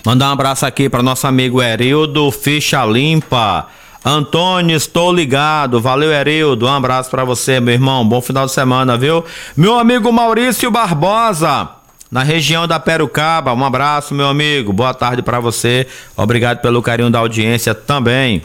Mandar um abraço aqui para nosso amigo Erildo, ficha limpa. Antônio, estou ligado. Valeu, Erildo. Um abraço para você, meu irmão. Bom final de semana, viu? Meu amigo Maurício Barbosa, na região da Perucaba. Um abraço, meu amigo. Boa tarde para você. Obrigado pelo carinho da audiência também.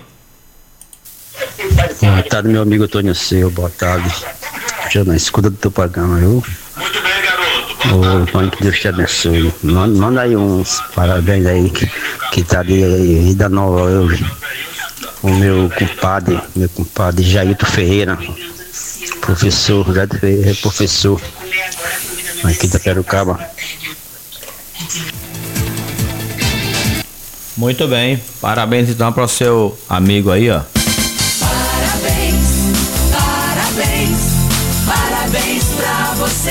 Boa tarde, meu amigo Antônio Seu. Boa tarde. Já na escuta do teu programa, viu? Muito bem, garoto. Ô, Antônio, que Deus te abençoe. Manda aí uns parabéns aí, que tá de vida nova hoje. O meu compadre Jailton Ferreira, professor, Jailton Ferreira, professor aqui da Perucaba. Muito bem, parabéns então para o seu amigo aí, ó. Parabéns pra você.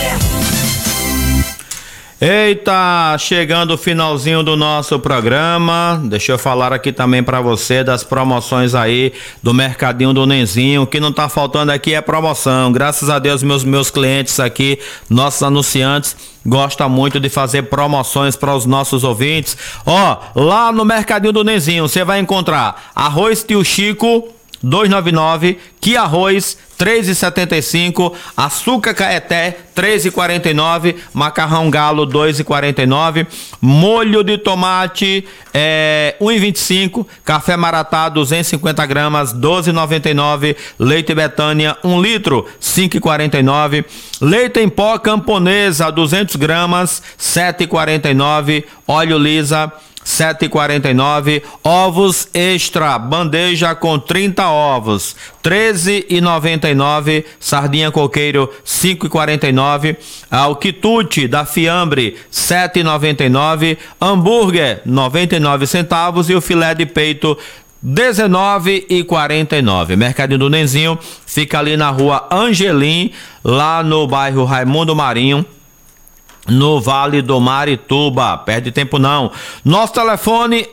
Eita, chegando o finalzinho do nosso programa. Deixa eu falar aqui também para você das promoções aí do Mercadinho do Nenzinho. O que não tá faltando aqui é promoção. Graças a Deus, meus clientes aqui, nossos anunciantes, gostam muito de fazer promoções para os nossos ouvintes. Ó, lá no Mercadinho do Nenzinho você vai encontrar arroz Tio Chico 2,99, que arroz 3,75, açúcar Caeté 3,49, macarrão galo 2,49, molho de tomate 1,25, café maratá 250 gramas 12,99, leite Betânia 1 litro 5,49, leite em pó Camponesa 200 gramas 7,49, óleo Lisa 7,49, ovos extra, bandeja com 30 ovos, 13,99, sardinha coqueiro 5,49, o quitute da Fiambre 7,99, hambúrguer 99 centavos e o filé de peito 19,49. Mercadinho do Nenzinho fica ali na rua Angelim, lá no bairro Raimundo Marinho, no Vale do Marituba. Perde tempo não. Nosso telefone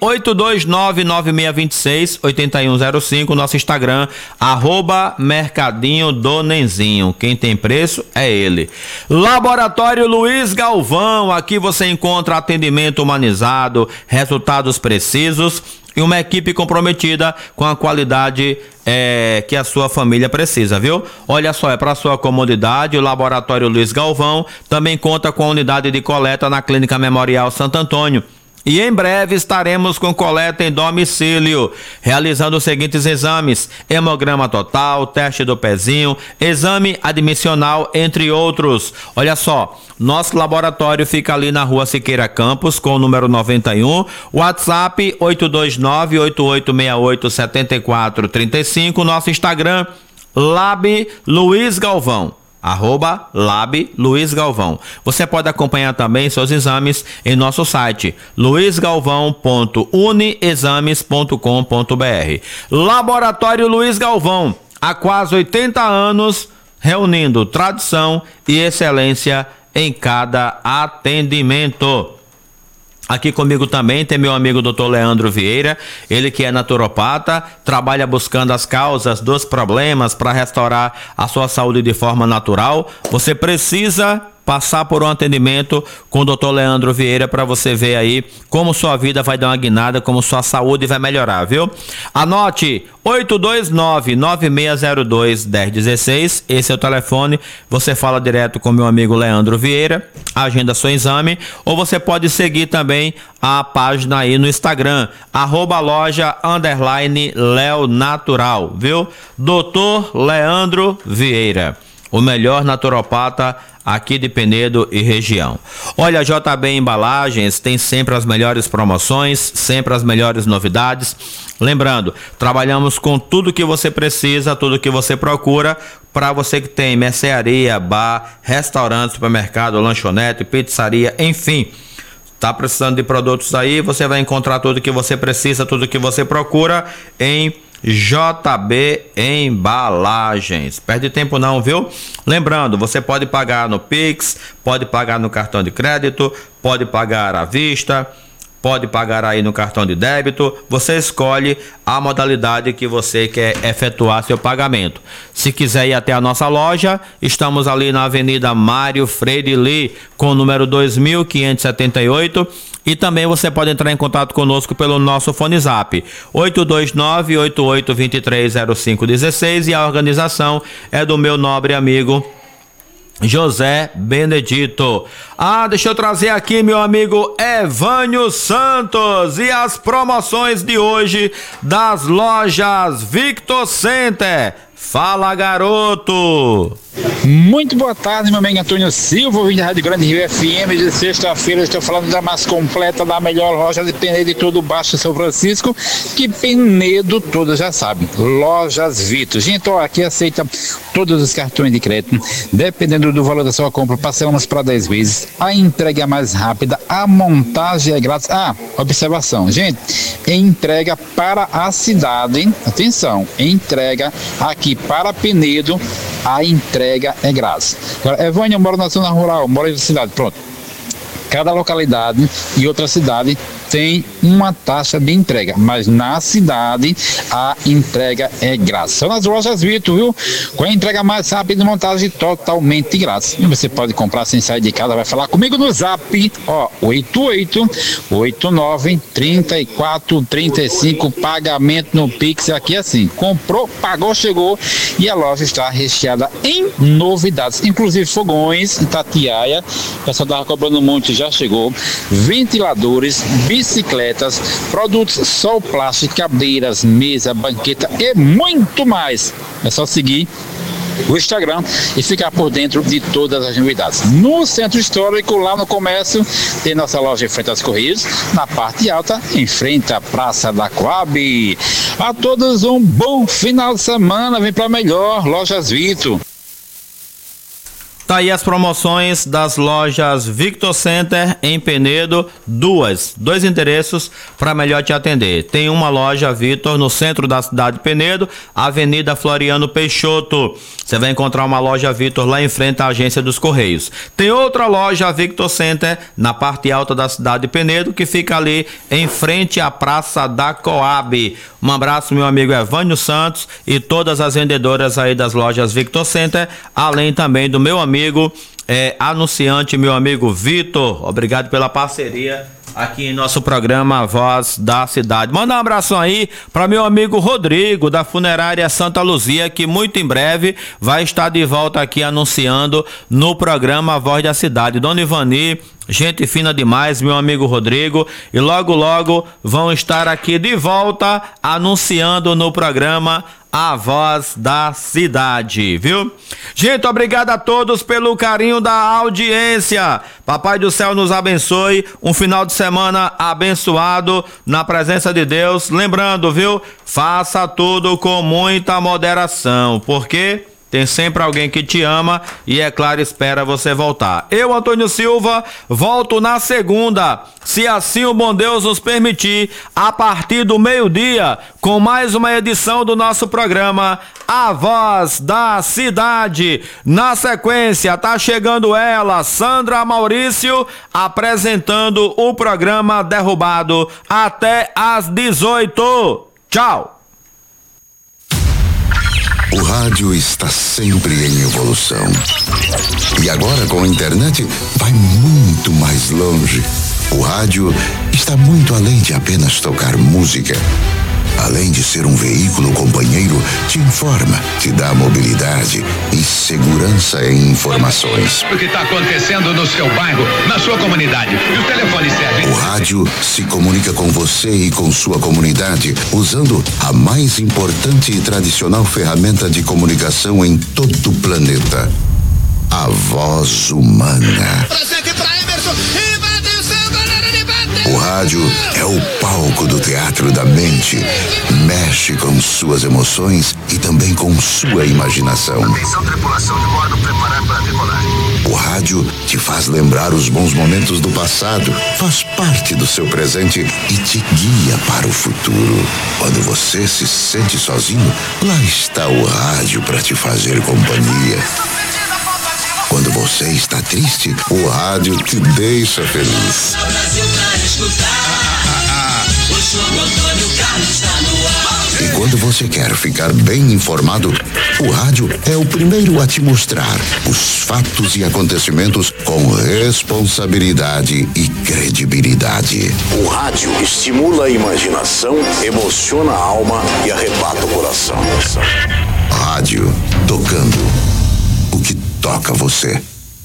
829-9626-8105. Nosso Instagram @Mercadinho do Nenzinho. Quem tem preço é ele. Laboratório Luiz Galvão. Aqui você encontra atendimento humanizado, resultados precisos e uma equipe comprometida com a qualidade que a sua família precisa, viu? Olha só, é para sua comodidade. O Laboratório Luiz Galvão também conta com a unidade de coleta na Clínica Memorial Santo Antônio. E em breve estaremos com coleta em domicílio, realizando os seguintes exames: hemograma total, teste do pezinho, exame admissional, entre outros. Olha só, nosso laboratório fica ali na rua Siqueira Campos, com o número 91, WhatsApp 829-8868-7435, nosso Instagram, Lab Luiz Galvão. @Lab Luiz Galvão. Você pode acompanhar também seus exames em nosso site luizgalvão.uniexames.com.br. Laboratório Luiz Galvão, há quase 80 anos, reunindo tradição e excelência em cada atendimento. Aqui comigo também tem meu amigo Dr. Leandro Vieira, ele que é naturopata, trabalha buscando as causas dos problemas para restaurar a sua saúde de forma natural. Você precisa passar por um atendimento com o Dr. Leandro Vieira para você ver aí como sua vida vai dar uma guinada, como sua saúde vai melhorar, viu? Anote 829-9602-1016, esse é o telefone. Você fala direto com meu amigo Leandro Vieira, agenda seu exame, ou você pode seguir também a página aí no Instagram, @loja_Leonatural, viu? Dr. Leandro Vieira, o melhor naturopata aqui de Penedo e região. Olha, a JB Embalagens tem sempre as melhores promoções, sempre as melhores novidades. Lembrando, trabalhamos com tudo que você precisa, tudo que você procura, para você que tem mercearia, bar, restaurante, supermercado, lanchonete, pizzaria, enfim. Tá precisando de produtos aí, você vai encontrar tudo que você precisa, tudo que você procura em JB Embalagens. Perde tempo não, viu? Lembrando, você pode pagar no Pix, pode pagar no cartão de crédito, pode pagar à vista, pode pagar aí no cartão de débito. Você escolhe a modalidade que você quer efetuar seu pagamento. Se quiser ir até a nossa loja, estamos ali na Avenida Mário Freire Lee, com o número 2578, E também você pode entrar em contato conosco pelo nosso fone zap 829-8823-0516 e a organização é do meu nobre amigo José Benedito. Deixa eu trazer aqui meu amigo Evânio Santos e as promoções de hoje das lojas Victor Center. Fala, garoto! Muito boa tarde, meu amigo Antônio Silva, ouvinte da Rádio Grande Rio FM. De sexta-feira estou falando da mais completa, da melhor loja de Penedo de todo o Baixo São Francisco, que Penedo todos já sabem, Lojas Vitor. Gente, aqui aceita todos os cartões de crédito, dependendo do valor da sua compra, parcelamos para 10 vezes, a entrega é mais rápida, a montagem é grátis. Observação, gente, entrega para a cidade, atenção, entrega aqui para Penedo, a entrega é grátis. Agora, Evânia, eu moro na zona rural, moro na cidade, pronto. Cada localidade e outra cidade tem uma taxa de entrega, mas na cidade a entrega é grátis. São nas lojas Vitor, viu? Com a entrega mais rápida e montagem totalmente grátis. E você pode comprar sem sair de casa, vai falar comigo no zap, 88-89-34-35, pagamento no Pix, aqui assim, comprou, pagou, chegou, e a loja está recheada em novidades, inclusive fogões, Itatiaia, o pessoal estava cobrando um monte, já chegou, ventiladores, bicicletas, produtos sol plástico, cadeiras, mesa, banqueta e muito mais. É só seguir o Instagram e ficar por dentro de todas as novidades. No Centro Histórico, lá no comércio, tem nossa loja em frente aos Correios, na parte alta, em frente à Praça da Coab. A todos um bom final de semana, vem para melhor, Lojas Vitor. Tá aí as promoções das lojas Victor Center em Penedo, dois endereços para melhor te atender. Tem uma loja Victor no centro da cidade de Penedo, Avenida Floriano Peixoto. Você vai encontrar uma loja Victor lá em frente à agência dos Correios. Tem outra loja Victor Center na parte alta da cidade de Penedo, que fica ali em frente à Praça da Coab. Um abraço, meu amigo Evânio Santos e todas as vendedoras aí das lojas Victor Center, além também do meu amigo anunciante, meu amigo Vitor. Obrigado pela parceria aqui em nosso programa Voz da Cidade. Manda um abração aí para meu amigo Rodrigo da Funerária Santa Luzia, que muito em breve vai estar de volta aqui anunciando no programa Voz da Cidade. Dona Ivani, gente fina demais, meu amigo Rodrigo, e logo vão estar aqui de volta anunciando no programa A Voz da Cidade, viu? Gente, obrigado a todos pelo carinho da audiência. Papai do céu nos abençoe, um final de semana abençoado na presença de Deus. Lembrando, viu? Faça tudo com muita moderação, porque tem sempre alguém que te ama e, é claro, espera você voltar. Eu, Antônio Silva, volto na segunda, se assim o bom Deus nos permitir, a partir do meio-dia, com mais uma edição do nosso programa A Voz da Cidade. Na sequência, tá chegando ela, Sandra Maurício, apresentando o programa Derrubado até às 18. Tchau! O rádio está sempre em evolução. E agora com a internet vai muito mais longe. O rádio está muito além de apenas tocar música. Além de ser um veículo companheiro, te informa, te dá mobilidade e segurança em informações. O que está acontecendo no seu bairro, na sua comunidade. E o telefone serve. O rádio se comunica com você e com sua comunidade usando a mais importante e tradicional ferramenta de comunicação em todo o planeta: a voz humana. Presente para Emerson. O rádio é o palco do teatro da mente. Mexe com suas emoções e também com sua imaginação. Atenção, tripulação de bordo, preparar para decolar. O rádio te faz lembrar os bons momentos do passado, faz parte do seu presente e te guia para o futuro. Quando você se sente sozinho, lá está o rádio para te fazer companhia. Quando você está triste, o rádio te deixa feliz. E quando você quer ficar bem informado, o rádio é o primeiro a te mostrar os fatos e acontecimentos com com responsabilidade e credibilidade. O rádio estimula a imaginação, emociona a alma e arrebata o coração. Rádio, tocando o que toca você.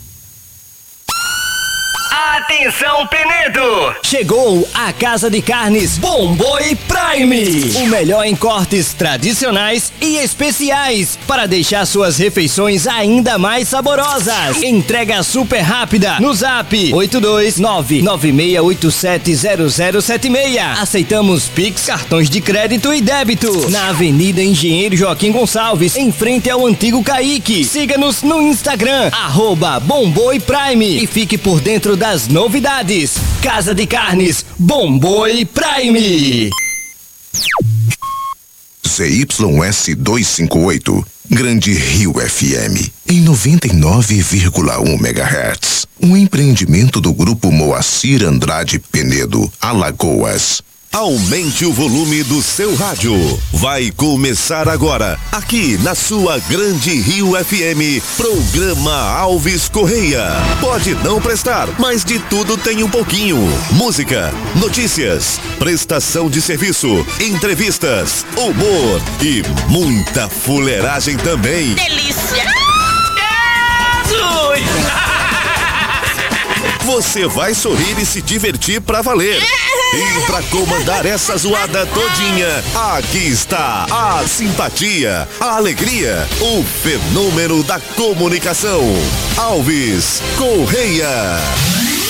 Atenção, Penedo! Chegou a Casa de Carnes Bomboi Prime. O melhor em cortes tradicionais e especiais para deixar suas refeições ainda mais saborosas. Entrega super rápida no Zap 82996870076. Aceitamos Pix, cartões de crédito e débito. Na Avenida Engenheiro Joaquim Gonçalves, em frente ao antigo Caique. Siga-nos no Instagram @Bomboi Prime e fique por dentro das novidades. Casa de Carnes Bomboi Prime. ZYS 258, Grande Rio FM, em 99,1 MHz. Um empreendimento do Grupo Moacir Andrade Penedo, Alagoas. Aumente o volume do seu rádio. Vai começar agora, aqui na sua Grande Rio FM, programa Alves Correia. Pode não prestar, mas de tudo tem um pouquinho. Música, notícias, prestação de serviço, entrevistas, humor e muita fuleiragem também. Delícia! Você vai sorrir e se divertir pra valer. E pra comandar essa zoada todinha, aqui está a simpatia, a alegria, o fenômeno da comunicação. Alves Correia.